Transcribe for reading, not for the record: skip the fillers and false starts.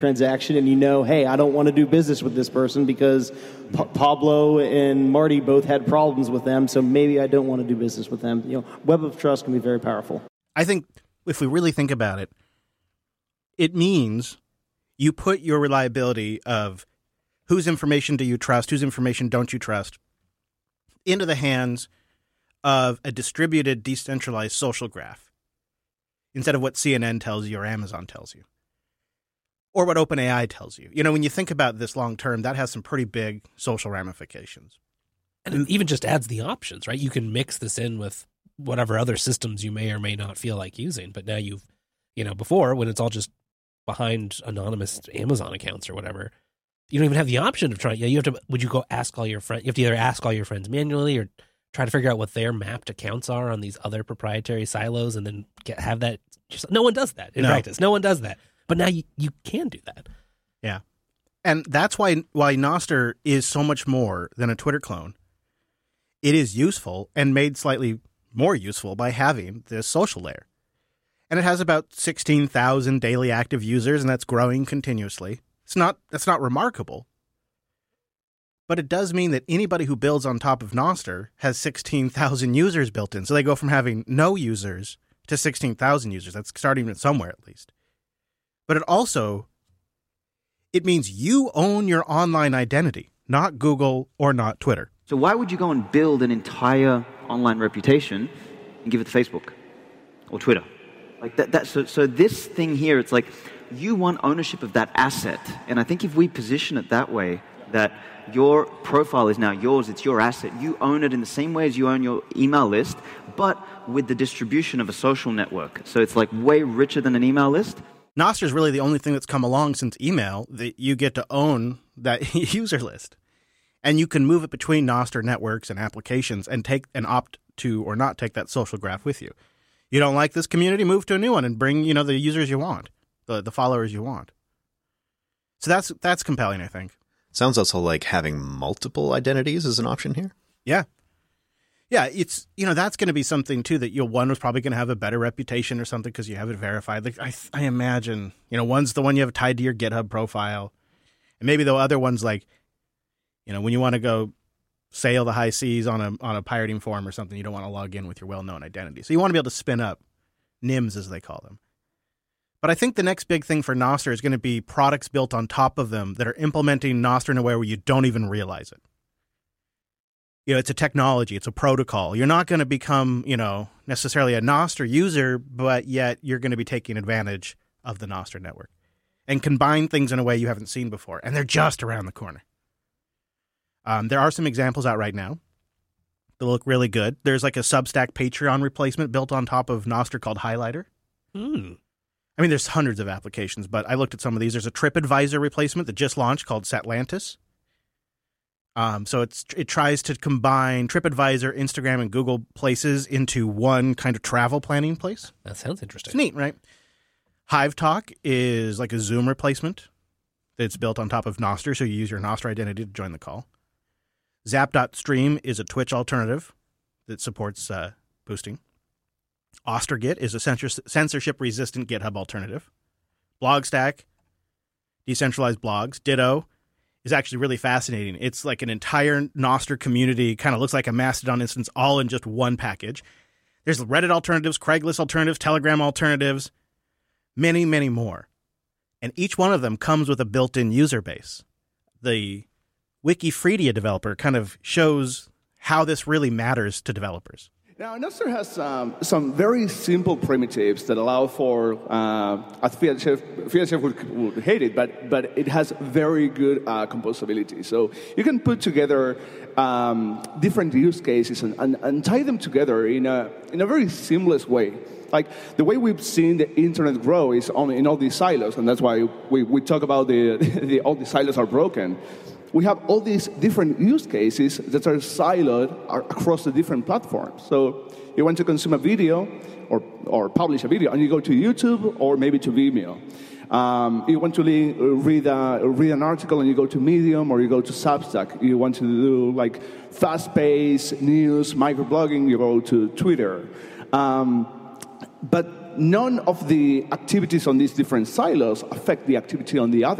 transaction, and hey, I don't want to do business with this person because Pablo and Marty both had problems with them, so maybe I don't want to do business with them. Web of trust can be very powerful. I think if we really think about it, it means you put your reliability of whose information do you trust, whose information don't you trust, into the hands of a distributed, decentralized social graph instead of what CNN tells you or Amazon tells you. Or what OpenAI tells you. When you think about this long term, that has some pretty big social ramifications. And it even just adds the options, right? You can mix this in with whatever other systems you may or may not feel like using. But now before, when it's all just behind anonymous Amazon accounts or whatever, you don't even have the option of trying. You have to. Would you go ask all your friends? You have to either ask all your friends manually or try to figure out what their mapped accounts are on these other proprietary silos, and then have that. No one does that in practice. No one does that. But now you can do that. Yeah. And that's why Nostr is so much more than a Twitter clone. It is useful and made slightly more useful by having this social layer. And it has about 16,000 daily active users, and that's growing continuously. That's not remarkable. But it does mean that anybody who builds on top of Nostr has 16,000 users built in. So they go from having no users to 16,000 users. That's starting somewhere at least. But it means you own your online identity, not Google or not Twitter. So why would you go and build an entire online reputation and give it to Facebook or Twitter? Like that. So this thing here, it's like you want ownership of that asset. And I think if we position it that way, that your profile is now yours, it's your asset. You own it in the same way as you own your email list, but with the distribution of a social network. So it's like way richer than an email list. Nostr is really the only thing that's come along since email that you get to own that user list. And you can move it between Nostr networks and applications and opt to or not take that social graph with you. You don't like this community, move to a new one and bring, the users you want, the followers you want. So that's compelling, I think. Sounds also like having multiple identities is an option here. Yeah. Yeah, it's, that's going to be something, too, that one was probably going to have a better reputation or something because you have it verified. Like I imagine, one's the one you have tied to your GitHub profile. And maybe the other one's like, when you want to go sail the high seas on a pirating forum or something, you don't want to log in with your well-known identity. So you want to be able to spin up NIMs, as they call them. But I think the next big thing for Nostr is going to be products built on top of them that are implementing Nostr in a way where you don't even realize it. It's a technology, it's a protocol. You're not going to become, necessarily a Nostr user, but yet you're going to be taking advantage of the Nostr network and combine things in a way you haven't seen before. And they're just around the corner. There are some examples out right now that look really good. There's like a Substack Patreon replacement built on top of Nostr called Highlighter. I mean, there's hundreds of applications, but I looked at some of these. There's a TripAdvisor replacement that just launched called Satlantis. So it tries to combine TripAdvisor, Instagram, and Google Places into one kind of travel planning place. That sounds interesting. It's neat, right? HiveTalk is like a Zoom replacement that's built on top of Nostr, so you use your Nostr identity to join the call. Zap.stream is a Twitch alternative that supports boosting. Ostergit is a censorship-resistant GitHub alternative. Blogstack, decentralized blogs. Ditto is actually really fascinating. It's like an entire Nostr community, kind of looks like a Mastodon instance, all in just one package. There's Reddit alternatives, Craigslist alternatives, Telegram alternatives, many, many more. And each one of them comes with a built-in user base. The Wikifredia developer kind of shows how this really matters to developers. Now, Nostr has some very simple primitives that allow for, as Fiat Chef would hate it, but it has very good composability. So you can put together different use cases and tie them together in a very seamless way. Like the way we've seen the internet grow is in all these silos, and that's why we talk about all the silos are broken. We have all these different use cases that are siloed across the different platforms. So you want to consume a video or publish a video, and you go to YouTube or maybe to Vimeo. You want to read an article, and you go to Medium or you go to Substack. You want to do like fast-paced news, microblogging, you go to Twitter. But none of the activities on these different silos affect the activity on the other.